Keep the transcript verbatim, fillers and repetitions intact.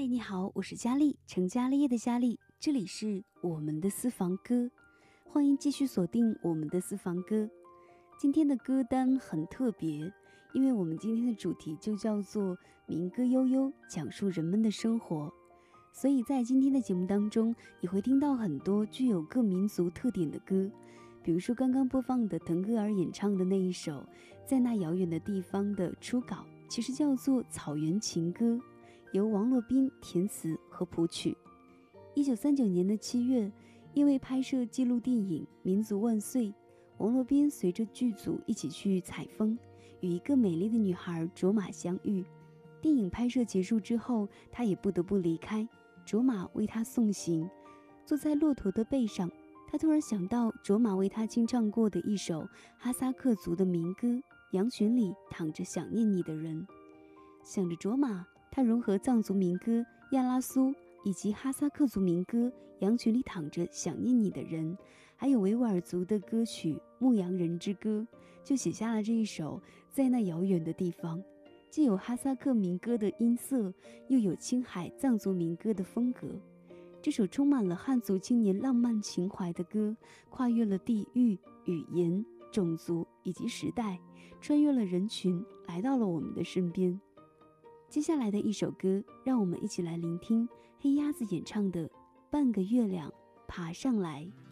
嗨，你好，我是佳丽，成家立业的佳丽，这里是我们的私房歌，欢迎继续锁定我们的私房歌。今天的歌单很特别，因为我们今天的主题就叫做民歌悠悠，讲述人们的生活，所以在今天的节目当中，你会听到很多具有各民族特点的歌，比如说刚刚播放的腾格尔演唱的那一首在那遥远的地方的初稿，其实叫做草原情歌，由王洛宾填词和谱曲。一九三九年的七月，因为拍摄纪录电影《民族万岁》，王洛宾随着剧组一起去采风，与一个美丽的女孩卓玛相遇。电影拍摄结束之后，他也不得不离开，卓玛为他送行。坐在骆驼的背上，他突然想到卓玛为他清唱过的一首哈萨克族的民歌《羊群里躺着想念你的人》。想着卓玛，他融合藏族民歌《亚拉苏》以及哈萨克族民歌《羊群里躺着想念你的人》，还有维吾尔族的歌曲《牧羊人之歌》，就写下了这一首在那遥远的地方，既有哈萨克民歌的音色，又有青海藏族民歌的风格。这首充满了汉族青年浪漫情怀的歌，跨越了地域、语言、种族以及时代，穿越了人群，来到了我们的身边。接下来的一首歌，让我们一起来聆听黑鸭子演唱的《半个月亮爬上来》。